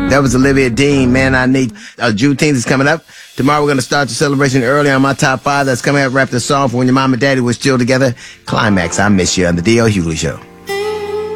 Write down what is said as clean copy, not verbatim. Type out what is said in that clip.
That was Olivia Dean, man. I need Juneteenth is coming up. Tomorrow we're going to start the celebration early on my top 5. That's coming up. Wrap the song for when your mom and daddy were still together. Climax, I Miss You on the D.L. Hughley Show.